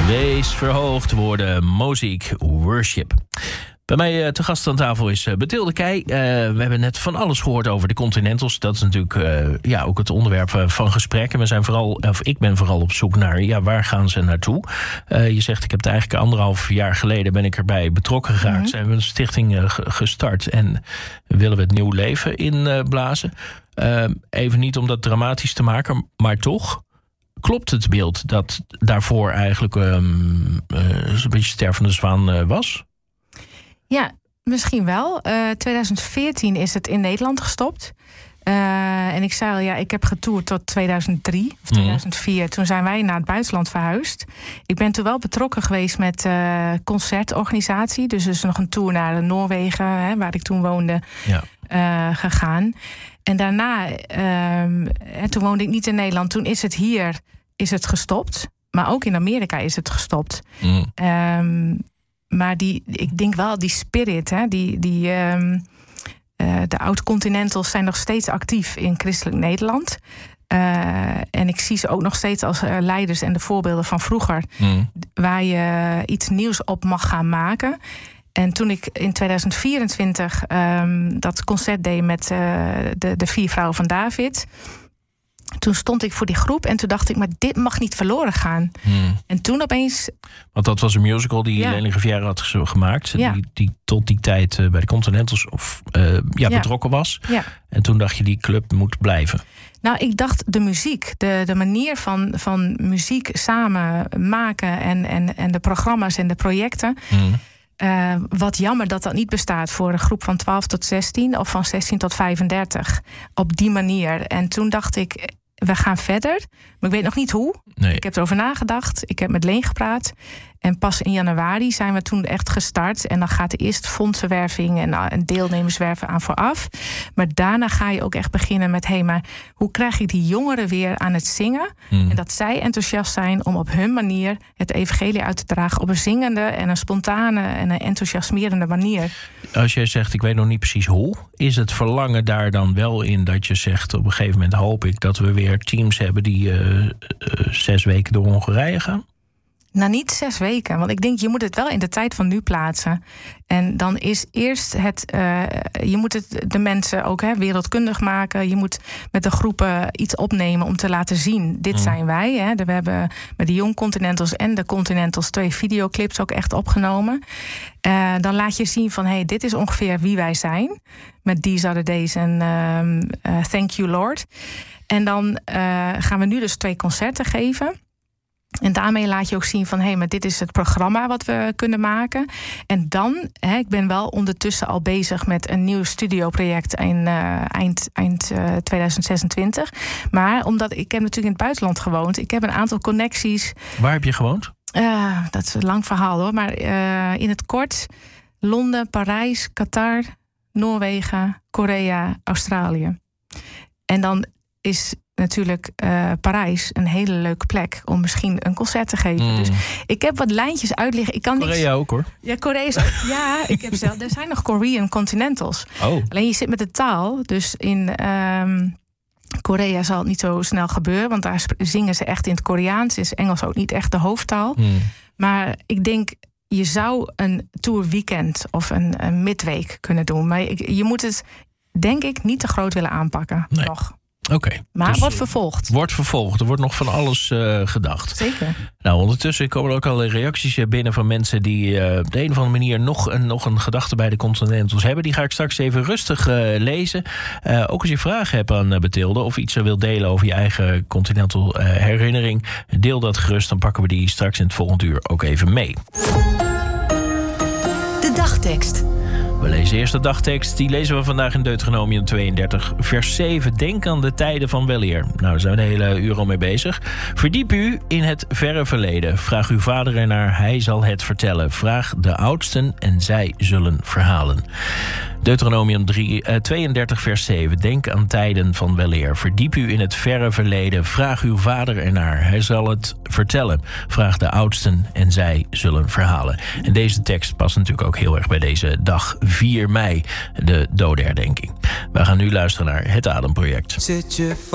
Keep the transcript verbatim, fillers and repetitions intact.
Wees verhoogd worden, Moziek Worship. Bij mij uh, te gast aan tafel is uh, Bethilde Keij. Uh, we hebben net van alles gehoord over de Continentals. Dat is natuurlijk uh, ja, ook het onderwerp uh, van gesprek. En we zijn vooral, of ik ben vooral op zoek naar, ja, waar gaan ze naartoe? Uh, je zegt, ik heb het eigenlijk anderhalf jaar geleden ben ik erbij betrokken geraakt. Mm-hmm. Zijn we een stichting uh, gestart en willen we het nieuw leven inblazen. Uh, even niet om dat dramatisch te maken, maar toch. Klopt het beeld dat daarvoor eigenlijk um, uh, een beetje stervende zwaan uh, was? Ja, misschien wel. Uh, twintig veertien is het in Nederland gestopt. Uh, en ik zei al, ja, ik heb getoerd tot tweeduizend drie of tweeduizend vier. Mm. Toen zijn wij naar het buitenland verhuisd. Ik ben toen wel betrokken geweest met uh, concertorganisatie. Dus er is nog een tour naar Noorwegen, hè, waar ik toen woonde, ja. uh, gegaan. En daarna, uh, toen woonde ik niet in Nederland. Toen is het hier is het gestopt. Maar ook in Amerika is het gestopt. Mm. Um, maar die, ik denk wel, die spirit, hè, die, die, um, uh, de oud-continentals zijn nog steeds actief in christelijk Nederland. Uh, en ik zie ze ook nog steeds als uh, leiders en de voorbeelden van vroeger. Mm. Waar je iets nieuws op mag gaan maken. En toen ik in tweeduizend vierentwintig um, dat concert deed met uh, de, de vier vrouwen van David, toen stond ik voor die groep en toen dacht ik, maar dit mag niet verloren gaan. Hmm. En toen opeens... Want dat was een musical die ja. Leni Rivière had gemaakt. Ja. Die, die tot die tijd uh, bij de Continentals of, uh, ja, ja. betrokken was. Ja. En toen dacht je, die club moet blijven. Nou, ik dacht de muziek, de, de manier van, van muziek samen maken en, en, en de programma's en de projecten. Hmm. Uh, wat jammer dat dat niet bestaat voor een groep van twaalf tot zestien of van zestien tot vijfendertig. Op die manier. En toen dacht ik, we gaan verder. Maar ik weet nog niet hoe. Nee. Ik heb erover nagedacht. Ik heb met Leen gepraat. En pas in januari zijn we toen echt gestart. En dan gaat de eerste fondsenwerving en, en deelnemerswerven aan vooraf. Maar daarna ga je ook echt beginnen met, hé, hey, maar hoe krijg ik die jongeren weer aan het zingen? Mm. En dat zij enthousiast zijn om op hun manier het evangelie uit te dragen op een zingende en een spontane en een enthousiasmerende manier. Als jij zegt, ik weet nog niet precies hoe, is het verlangen daar dan wel in dat je zegt, op een gegeven moment hoop ik dat we weer teams hebben die uh, uh, zes weken door Hongarije gaan? Nou, niet zes weken, want ik denk, je moet het wel in de tijd van nu plaatsen. En dan is eerst het, uh, je moet het de mensen ook hè, wereldkundig maken. Je moet met de groepen iets opnemen om te laten zien, dit mm. zijn wij. Hè. We hebben met de Young Continentals en de Continentals twee videoclips ook echt opgenomen. Uh, dan laat je zien van, hey, dit is ongeveer wie wij zijn. Met These Are The Days en um, uh, Thank You Lord. En dan uh, gaan we nu dus twee concerten geven. En daarmee laat je ook zien van, hé, hey, maar dit is het programma wat we kunnen maken. En dan, hè, ik ben wel ondertussen al bezig met een nieuw studioproject in uh, eind, eind uh, tweeduizend zesentwintig. Maar omdat ik heb natuurlijk in het buitenland gewoond, ik heb een aantal connecties. Waar heb je gewoond? Uh, dat is een lang verhaal hoor, maar uh, in het kort Londen, Parijs, Qatar, Noorwegen, Korea, Australië. En dan is natuurlijk uh, Parijs een hele leuke plek om misschien een concert te geven. Mm. Dus ik heb wat lijntjes uitliggen. Ik kan Korea niks... ook hoor. Ja, Korea is ook. Ja, ik heb zelf. Er zijn nog Korean Continentals. Oh. Alleen je zit met de taal. Dus in um, Korea zal het niet zo snel gebeuren, want daar zingen ze echt in het Koreaans. Is Engels ook niet echt de hoofdtaal. Mm. Maar ik denk, je zou een tourweekend of een, een midweek kunnen doen. Maar je, je moet het, denk ik, niet te groot willen aanpakken. Nee. Nog. Oké. Okay, maar dus wordt vervolgd. Wordt vervolgd. Er wordt nog van alles uh, gedacht. Zeker. Nou, ondertussen komen er ook al reacties binnen van mensen die uh, op de een of andere manier nog een, nog een gedachte bij de Continentals hebben. Die ga ik straks even rustig uh, lezen. Uh, ook als je vragen hebt aan uh, Bethilde of iets wilt delen over je eigen Continental uh, herinnering, deel dat gerust. Dan pakken we die straks in het volgende uur ook even mee. De dagtekst. We lezen eerst de dagtekst. Die lezen we vandaag in Deuteronomium tweeëndertig, vers zeven. Denk aan de tijden van weleer. Nou, daar zijn we de hele uur al mee bezig. Verdiep u in het verre verleden. Vraag uw vader ernaar, hij zal het vertellen. Vraag de oudsten en zij zullen verhalen. Deuteronomium drie, uh, tweeëndertig, vers zeven. Denk aan tijden van weleer. Verdiep u in het verre verleden. Vraag uw vader ernaar. Hij zal het vertellen. Vraag de oudsten en zij zullen verhalen. En deze tekst past natuurlijk ook heel erg bij deze dag vier mei, de dodenherdenking. We gaan nu luisteren naar Het Ademproject. Zet je